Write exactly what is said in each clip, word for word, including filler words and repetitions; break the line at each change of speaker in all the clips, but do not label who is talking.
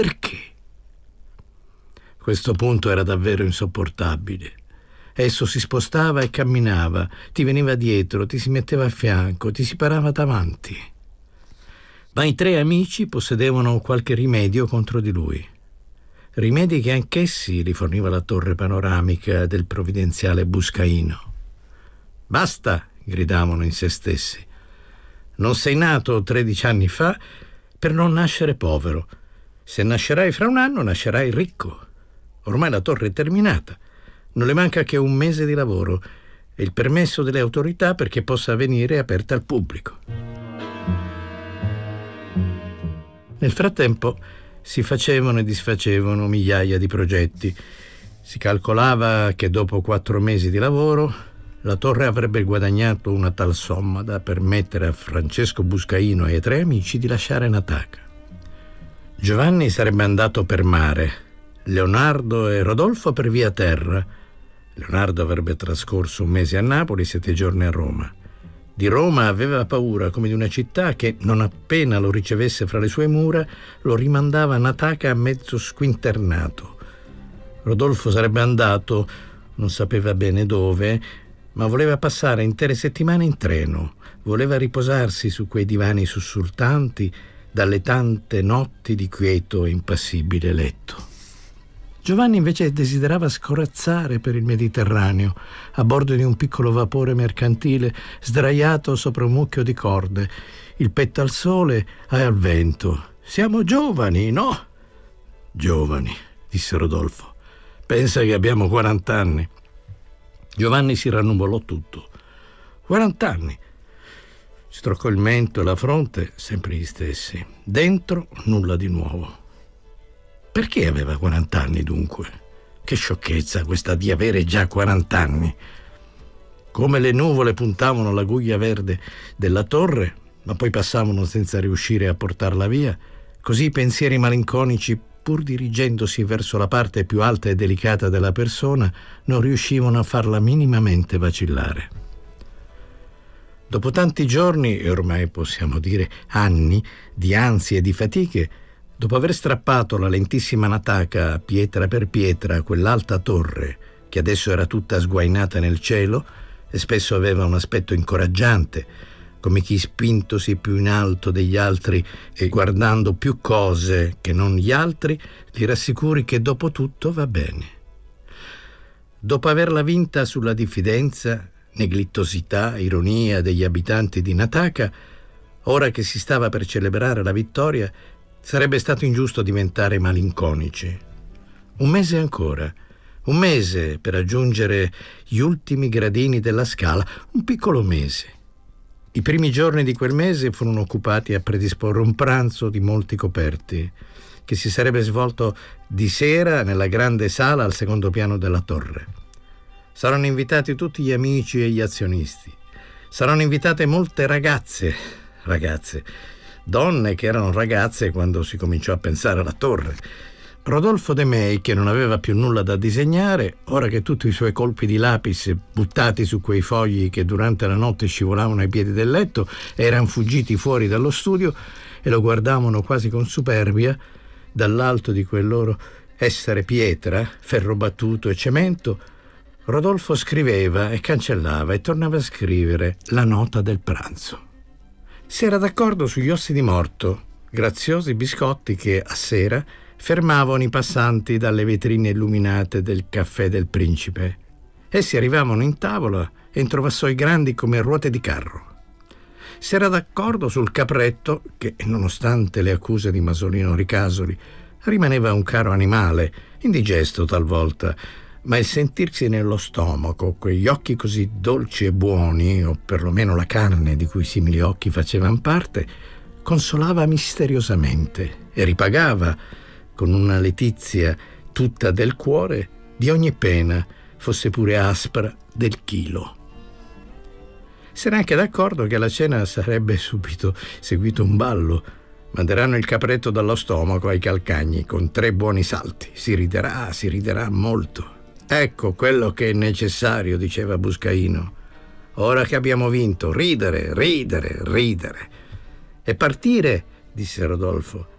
Perché? Questo punto era davvero insopportabile. Esso si spostava e camminava, ti veniva dietro, ti si metteva a fianco, ti si parava davanti. Ma i tre amici possedevano qualche rimedio contro di lui. Rimedi che anch'essi li forniva la torre panoramica del provvidenziale Buscaino. «Basta!» gridavano in se stessi. «Non sei nato tredici anni fa per non nascere povero. Se nascerai fra un anno, nascerai ricco. Ormai la torre è terminata. Non le manca che un mese di lavoro e il permesso delle autorità perché possa venire aperta al pubblico». Nel frattempo si facevano e disfacevano migliaia di progetti. Si calcolava che dopo quattro mesi di lavoro la torre avrebbe guadagnato una tal somma da permettere a Francesco Buscaino e ai tre amici di lasciare Nataka. Giovanni sarebbe andato per mare, Leonardo e Rodolfo per via terra. Leonardo avrebbe trascorso un mese a Napoli, sette giorni a Roma. Di Roma aveva paura come di una città che, non appena lo ricevesse fra le sue mura, lo rimandava a Nataka a mezzo squinternato. Rodolfo sarebbe andato, non sapeva bene dove, ma voleva passare intere settimane in treno. Voleva riposarsi su quei divani sussultanti dalle tante notti di quieto e impassibile letto. Giovanni invece desiderava scorazzare per il Mediterraneo a bordo di un piccolo vapore mercantile sdraiato sopra un mucchio di corde, il petto al sole e al vento. «Siamo giovani, no?» «Giovani», disse Rodolfo. «Pensa che abbiamo quarant'anni». Giovanni si rannuvolò tutto. «Quarant'anni?» Stroccò il mento e la fronte, sempre gli stessi. Dentro nulla di nuovo. Perché aveva quarant'anni dunque? Che sciocchezza questa di avere già quarant'anni. Come le nuvole puntavano alla guglia verde della torre, ma poi passavano senza riuscire a portarla via, così i pensieri malinconici, pur dirigendosi verso la parte più alta e delicata della persona, non riuscivano a farla minimamente vacillare. Dopo tanti giorni, e ormai possiamo dire anni, di ansie e di fatiche, dopo aver strappato la lentissima Nataka pietra per pietra a quell'alta torre, che adesso era tutta sguainata nel cielo e spesso aveva un aspetto incoraggiante, come chi spintosi più in alto degli altri e guardando più cose che non gli altri, li rassicuri che dopo tutto va bene. Dopo averla vinta sulla diffidenza, neglittosità, ironia degli abitanti di Nataka, ora che si stava per celebrare la vittoria, sarebbe stato ingiusto diventare malinconici. Un mese ancora, un mese per raggiungere gli ultimi gradini della scala, un piccolo mese. I primi giorni di quel mese furono occupati a predisporre un pranzo di molti coperti, che si sarebbe svolto di sera nella grande sala al secondo piano della torre. Saranno invitati tutti gli amici e gli azionisti. Saranno invitate molte ragazze, ragazze, donne che erano ragazze quando si cominciò a pensare alla torre. Rodolfo De Mey, che non aveva più nulla da disegnare, ora che tutti i suoi colpi di lapis buttati su quei fogli che durante la notte scivolavano ai piedi del letto erano fuggiti fuori dallo studio e lo guardavano quasi con superbia dall'alto di quel loro essere pietra, ferro battuto e cemento, Rodolfo scriveva e cancellava e tornava a scrivere la nota del pranzo. Si era d'accordo sugli ossi di morto, graziosi biscotti che a sera fermavano i passanti dalle vetrine illuminate del caffè del Principe. Essi arrivavano in tavola entro vassoi grandi come ruote di carro. Si era d'accordo sul capretto che, nonostante le accuse di Masolino Ricasoli, rimaneva un caro animale, indigesto talvolta, ma il sentirsi nello stomaco quegli occhi così dolci e buoni, o perlomeno la carne di cui simili occhi facevano parte, consolava misteriosamente e ripagava con una letizia tutta del cuore di ogni pena, fosse pure aspra, del chilo. S'era anche d'accordo che alla cena sarebbe subito seguito un ballo. Manderanno il capretto dallo stomaco ai calcagni con tre buoni salti. Si riderà, si riderà molto. Ecco quello che è necessario, diceva Buscaino. Ora che abbiamo vinto, ridere, ridere, ridere. E partire, disse Rodolfo,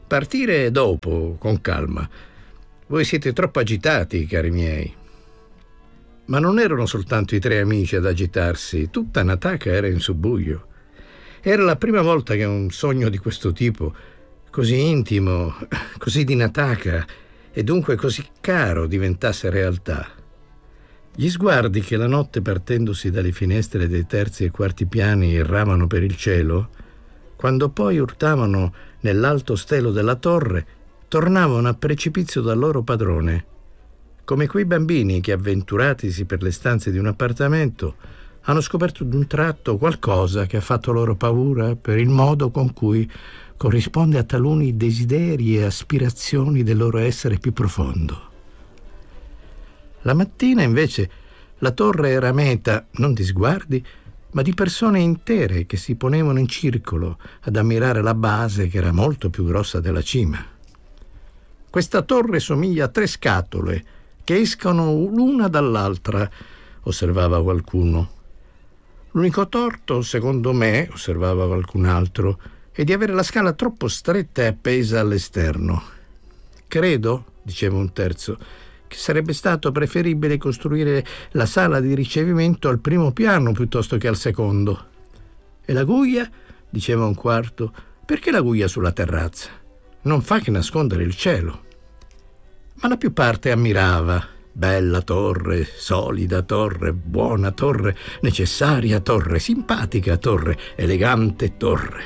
Partire dopo, con calma. Voi siete troppo agitati, cari miei. Ma non erano soltanto i tre amici ad agitarsi, tutta Nataka era in subbuglio. Era la prima volta che un sogno di questo tipo, così intimo, così di Nataka e dunque così caro, diventasse realtà. Gli sguardi che la notte, partendosi dalle finestre dei terzi e quarti piani, erravano per il cielo, quando poi urtavano nell'alto stelo della torre, tornavano a precipizio dal loro padrone, come quei bambini che, avventuratisi per le stanze di un appartamento, hanno scoperto d'un tratto qualcosa che ha fatto loro paura per il modo con cui corrisponde a taluni desideri e aspirazioni del loro essere più profondo. La mattina, invece, la torre era meta non di sguardi, ma di persone intere che si ponevano in circolo ad ammirare la base che era molto più grossa della cima. Questa torre somiglia a tre scatole che escono l'una dall'altra, osservava qualcuno. L'unico torto, secondo me, osservava qualcun altro, è di avere la scala troppo stretta e appesa all'esterno. Credo, diceva un terzo, che sarebbe stato preferibile costruire la sala di ricevimento al primo piano piuttosto che al secondo. E la guglia, diceva un quarto, perché la guglia sulla terrazza? Non fa che nascondere il cielo. Ma la più parte ammirava. Bella torre, solida torre, buona torre, necessaria torre, simpatica torre, elegante torre.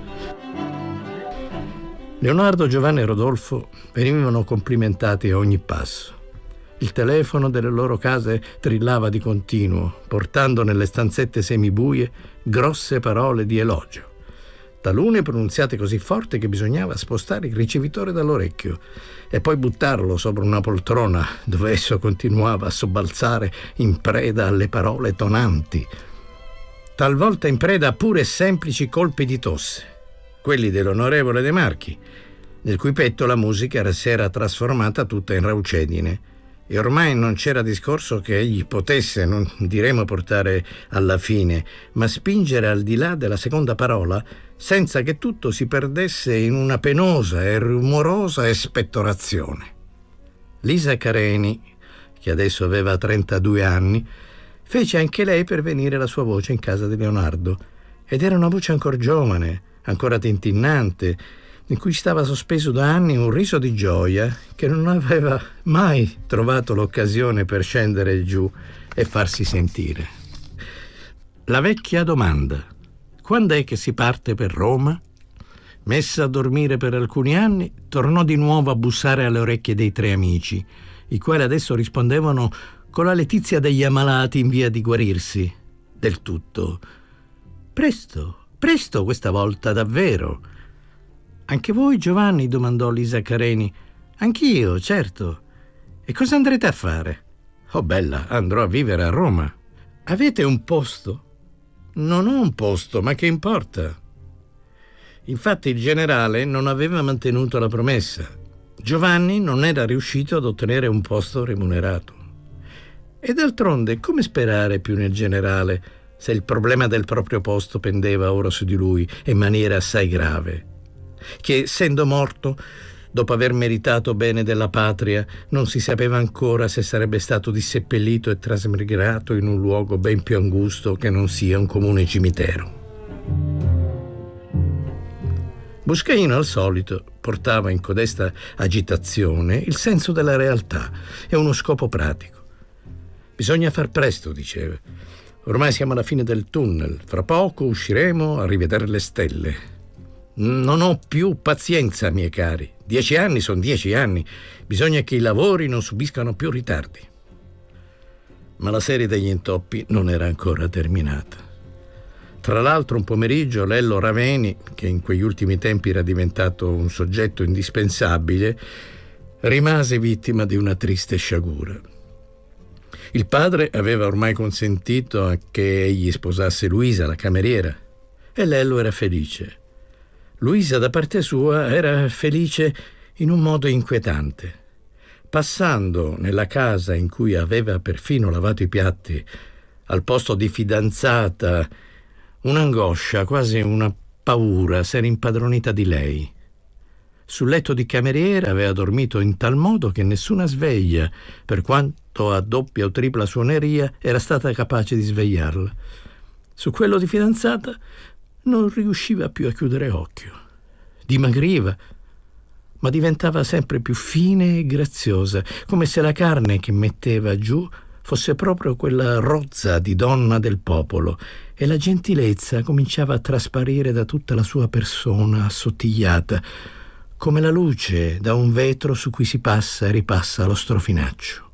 Leonardo, Giovanni e Rodolfo venivano complimentati a ogni passo. Il telefono delle loro case trillava di continuo, portando nelle stanzette semibuie grosse parole di elogio, talune pronunziate così forte che bisognava spostare il ricevitore dall'orecchio e poi buttarlo sopra una poltrona dove esso continuava a sobbalzare in preda alle parole tonanti, talvolta in preda a pure semplici colpi di tosse, quelli dell'onorevole De Marchi, nel cui petto la musica si era trasformata tutta in raucedine e ormai non c'era discorso che egli potesse, non diremo portare alla fine, ma spingere al di là della seconda parola senza che tutto si perdesse in una penosa e rumorosa espettorazione. Lisa Careni, che adesso aveva trentadue anni, fece anche lei pervenire la sua voce in casa di Leonardo, ed era una voce ancora giovane, ancora tintinnante, in cui stava sospeso da anni un riso di gioia che non aveva mai trovato l'occasione per scendere giù e farsi sentire. La vecchia domanda: quando è che si parte per Roma? Messa a dormire per alcuni anni, tornò di nuovo a bussare alle orecchie dei tre amici, i quali adesso rispondevano con la letizia degli ammalati in via di guarirsi. Del tutto. Presto, presto questa volta, davvero. Anche voi, Giovanni? Domandò Lisa Careni. Anch'io, certo. E cosa andrete a fare? Oh, bella, andrò a vivere a Roma. Avete un posto? Non ho un posto, ma che importa? Infatti il generale non aveva mantenuto la promessa. Giovanni non era riuscito ad ottenere un posto remunerato. E d'altronde, come sperare più nel generale se il problema del proprio posto pendeva ora su di lui in maniera assai grave? Che, essendo morto, dopo aver meritato bene della patria, non si sapeva ancora se sarebbe stato disseppellito e trasmigrato in un luogo ben più angusto che non sia un comune cimitero. Buscaino, al solito, portava in codesta agitazione il senso della realtà e uno scopo pratico. Bisogna far presto, diceva. Ormai siamo alla fine del tunnel. Fra poco usciremo a rivedere le stelle. Non ho più pazienza, miei cari. Dieci anni sono dieci anni. Bisogna che i lavori non subiscano più ritardi. Ma la serie degli intoppi non era ancora terminata. Tra l'altro, un pomeriggio Lello Raveni, che in quegli ultimi tempi era diventato un soggetto indispensabile, rimase vittima di una triste sciagura. Il padre aveva ormai consentito che egli sposasse Luisa, la cameriera, e Lello era felice. Luisa, da parte sua, era felice in un modo inquietante. Passando nella casa in cui aveva perfino lavato i piatti, al posto di fidanzata, un'angoscia, quasi una paura, s'era impadronita di lei. Sul letto di cameriera aveva dormito in tal modo che nessuna sveglia, per quanto a doppia o tripla suoneria, era stata capace di svegliarla. Su quello di fidanzata non riusciva più a chiudere occhio. Dimagriva, ma diventava sempre più fine e graziosa, come se la carne che metteva giù fosse proprio quella rozza di donna del popolo, e la gentilezza cominciava a trasparire da tutta la sua persona assottigliata, come la luce da un vetro su cui si passa e ripassa lo strofinaccio.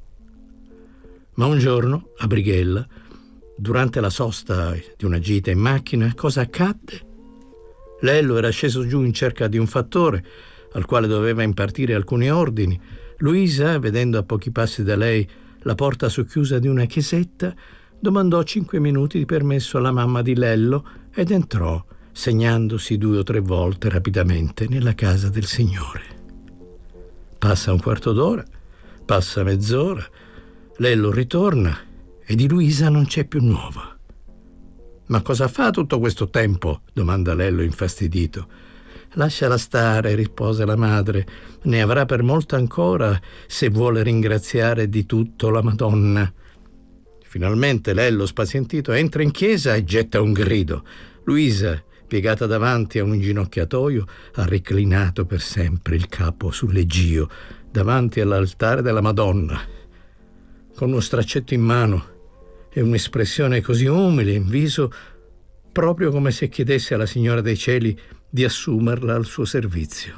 Ma un giorno, a Brighella, durante la sosta di una gita in macchina, cosa accadde? Lello era sceso giù in cerca di un fattore al quale doveva impartire alcuni ordini. Luisa, vedendo a pochi passi da lei la porta socchiusa di una chiesetta, domandò cinque minuti di permesso alla mamma di Lello ed entrò, segnandosi due o tre volte rapidamente nella casa del Signore. Passa un quarto d'ora, passa mezz'ora, Lello ritorna e di Luisa non c'è più nuova. «Ma cosa fa tutto questo tempo?» domanda Lello infastidito. «Lasciala stare», rispose la madre, «ne avrà per molto ancora se vuole ringraziare di tutto la Madonna». Finalmente Lello, spazientito, entra in chiesa e getta un grido. Luisa, piegata davanti a un inginocchiatoio, ha reclinato per sempre il capo sul leggio davanti all'altare della Madonna, con uno straccetto in mano e un'espressione così umile in viso, proprio come se chiedesse alla Signora dei Cieli di assumerla al suo servizio.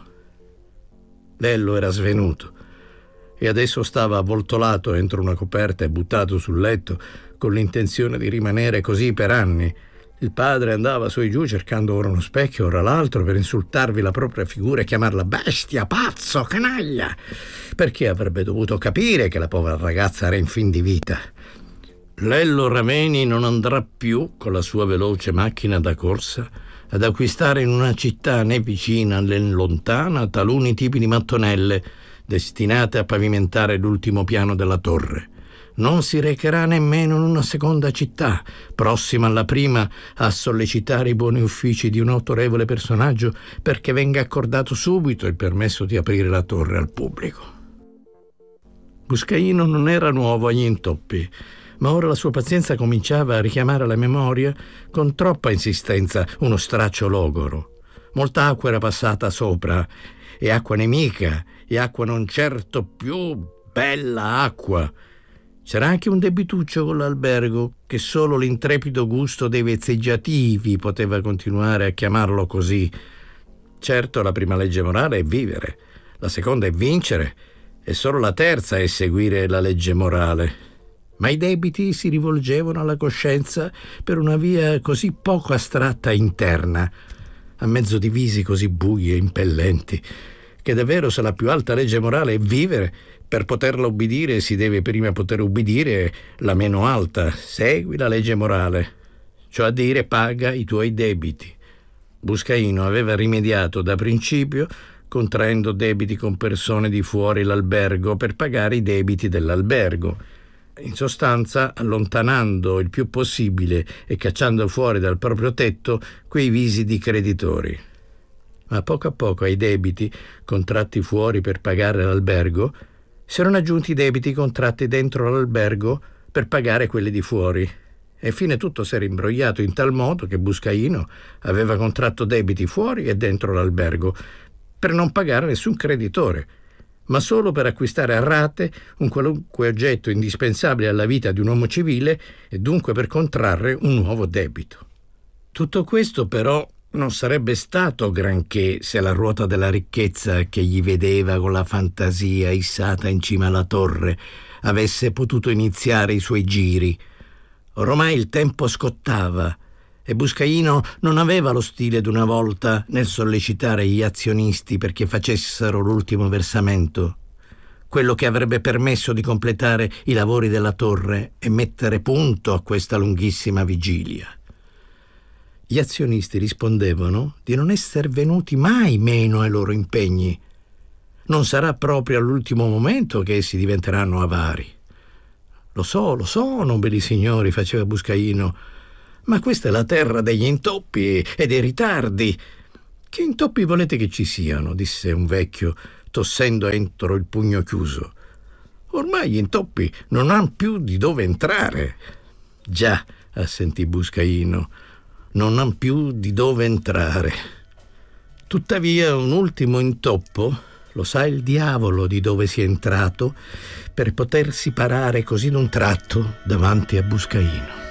Lello era svenuto e adesso stava avvoltolato entro una coperta e buttato sul letto con l'intenzione di rimanere così per anni. Il padre andava su e giù cercando ora uno specchio, ora l'altro, per insultarvi la propria figura e chiamarla bestia, pazzo, canaglia, perché avrebbe dovuto capire che la povera ragazza era in fin di vita. Lello Rameni non andrà più con la sua veloce macchina da corsa ad acquistare in una città né vicina né lontana taluni tipi di mattonelle destinate a pavimentare l'ultimo piano della torre. Non si recherà nemmeno in una seconda città, prossima alla prima, a sollecitare i buoni uffici di un autorevole personaggio perché venga accordato subito il permesso di aprire la torre al pubblico. Buscaino non era nuovo agli intoppi, ma ora la sua pazienza cominciava a richiamare alla memoria con troppa insistenza uno straccio logoro. Molta acqua era passata sopra, e acqua nemica, e acqua non certo più bella acqua. C'era anche un debituccio con l'albergo che solo l'intrepido gusto dei vezzeggiativi poteva continuare a chiamarlo così. Certo, la prima legge morale è vivere, la seconda è vincere, e solo la terza è seguire la legge morale. Ma i debiti si rivolgevano alla coscienza per una via così poco astratta e interna, a mezzo di visi così bui e impellenti, che davvero se la più alta legge morale è vivere, per poterla ubbidire si deve prima poter ubbidire la meno alta. Segui la legge morale, cioè a dire paga i tuoi debiti. Buscaino aveva rimediato da principio contraendo debiti con persone di fuori l'albergo per pagare i debiti dell'albergo. In sostanza, allontanando il più possibile e cacciando fuori dal proprio tetto quei visi di creditori. Ma a poco a poco ai debiti contratti fuori per pagare l'albergo si erano aggiunti i debiti contratti dentro l'albergo per pagare quelli di fuori. E infine tutto si era imbrogliato in tal modo che Buscaino aveva contratto debiti fuori e dentro l'albergo per non pagare nessun creditore, ma solo per acquistare a rate un qualunque oggetto indispensabile alla vita di un uomo civile e dunque per contrarre un nuovo debito. Tutto questo però non sarebbe stato granché se la ruota della ricchezza che gli vedeva con la fantasia issata in cima alla torre avesse potuto iniziare i suoi giri. Ormai il tempo scottava e Buscaino non aveva lo stile d'una volta nel sollecitare gli azionisti perché facessero l'ultimo versamento, quello che avrebbe permesso di completare i lavori della torre e mettere punto a questa lunghissima vigilia. Gli azionisti rispondevano di non essere venuti mai meno ai loro impegni. Non sarà proprio all'ultimo momento che essi diventeranno avari. Lo so, lo so, nobili signori, faceva Buscaino, ma questa è la terra degli intoppi e dei ritardi. «Che intoppi volete che ci siano?» disse un vecchio, tossendo entro il pugno chiuso. «Ormai gli intoppi non han più di dove entrare». «Già», assentì Buscaino, «non han più di dove entrare. Tuttavia un ultimo intoppo lo sa il diavolo di dove sia entrato per potersi parare così d'un tratto davanti a Buscaino».